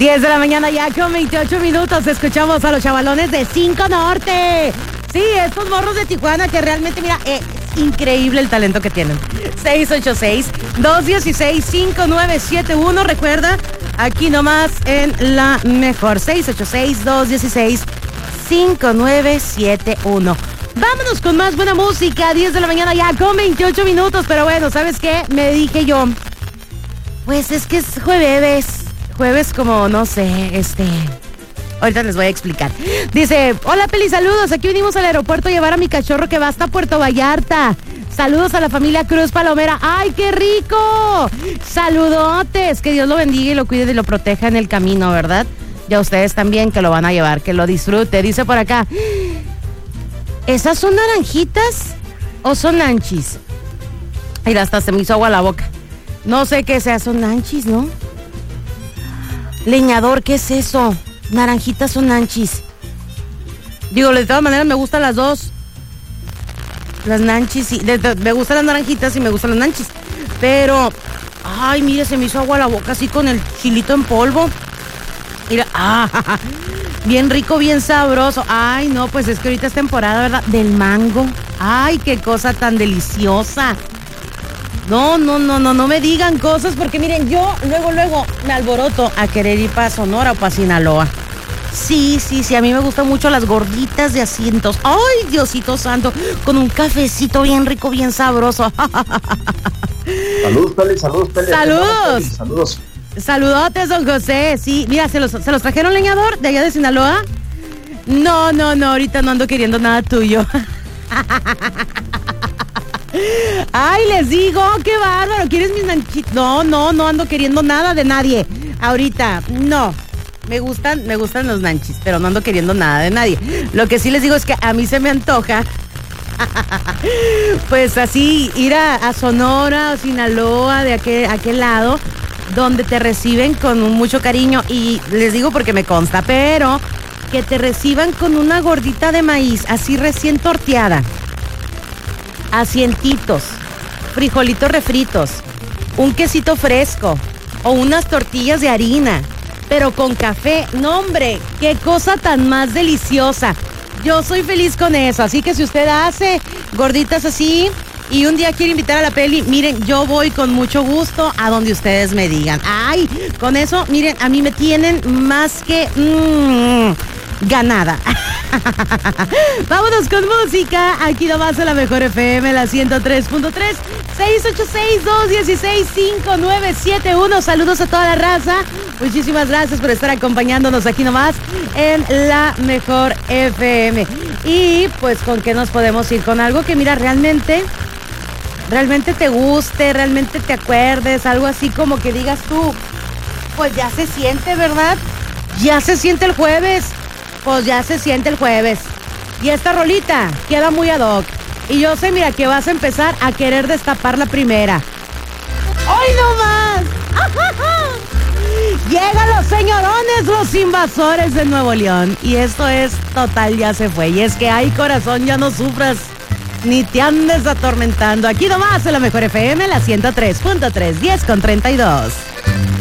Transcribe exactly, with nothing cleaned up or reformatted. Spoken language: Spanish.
diez de la mañana ya con veintiocho minutos. Escuchamos a los chavalones de cinco Norte. Sí, estos morros de Tijuana que realmente, mira, es increíble el talento que tienen. seis ocho seis, dos uno seis, cinco nueve siete uno. Recuerda, aquí nomás en la mejor. seis ocho seis, dos uno seis, cinco nueve siete uno. Vámonos con más buena música. diez de la mañana ya con veintiocho minutos. Pero bueno, ¿sabes qué? Me dije yo, pues es que es jueves. Jueves como, no sé, este... Ahorita les voy a explicar. Dice, hola Peli, saludos. Aquí venimos al aeropuerto a llevar a mi cachorro que va hasta Puerto Vallarta. Saludos a la familia Cruz Palomera. ¡Ay, qué rico! Saludotes. Que Dios lo bendiga y lo cuide y lo proteja en el camino, ¿verdad? Y a ustedes también que lo van a llevar, que lo disfrute. Dice por acá, ¿esas son naranjitas o son nanchis? Mira, hasta se me hizo agua la boca. No sé qué sea, son nanchis, ¿no? Leñador, ¿qué es eso? Naranjitas o nanchis. Digo, de todas maneras me gustan las dos. Las nanchis y de, de, me gustan las naranjitas y me gustan las nanchis. Pero, ay, mire, se me hizo agua la boca así con el chilito en polvo. Mira, ah, bien rico, bien sabroso. Ay, no, pues es que ahorita es temporada, ¿verdad? Del mango. Ay, qué cosa tan deliciosa. No, no, no, no, no me digan cosas porque miren, yo luego, luego me alboroto a querer ir para Sonora o para Sinaloa. Sí, sí, sí, a mí me gustan mucho las gorditas de asientos. Ay, Diosito santo, con un cafecito bien rico, bien sabroso. Saludos, Peli, saludos, Peli. Saludos. Saludos. Saludotes, don José. Sí, mira, ¿se los, ¿se los trajeron, leñador, de allá de Sinaloa? No, no, no, ahorita no ando queriendo nada tuyo. Ay, les digo, qué bárbaro, ¿quieres mis nanchitos? No, no, no ando queriendo nada de nadie. Ahorita, no. Me gustan, me gustan los nanchis, pero no ando queriendo nada de nadie. Lo que sí les digo es que a mí se me antoja, pues así, ir a, a Sonora o Sinaloa, de aquel, aquel lado, donde te reciben con mucho cariño. Y les digo porque me consta, pero que te reciban con una gordita de maíz, así recién torteada. Asientitos, frijolitos refritos, un quesito fresco o unas tortillas de harina, pero con café. No, hombre, qué cosa tan más deliciosa. Yo soy feliz con eso, así que si usted hace gorditas así y un día quiere invitar a la Peli, miren, yo voy con mucho gusto a donde ustedes me digan. Ay, con eso, miren, a mí me tienen más que mmm, ganada. Vámonos con música. Aquí nomás en la mejor F M, la ciento tres punto tres. seis ocho seis, dos uno seis, cinco nueve siete uno. Saludos a toda la raza. Muchísimas gracias por estar acompañándonos aquí nomás en la mejor F M. Y pues, ¿con qué nos podemos ir? Con algo que, mira, realmente realmente te guste, realmente te acuerdes, algo así como que digas tú, pues ya se siente, ¿verdad? Ya se siente el jueves. Pues ya se siente el jueves. Y esta rolita queda muy ad hoc. Y yo sé, mira, que vas a empezar a querer destapar la primera. ¡Ay, no más! Llegan los señorones, los invasores de Nuevo León. Y esto es total, ya se fue. Y es que, ay, corazón, ya no sufras, ni te andes atormentando. Aquí nomás en la mejor F M, la ciento tres punto tres, diez con treinta y dos.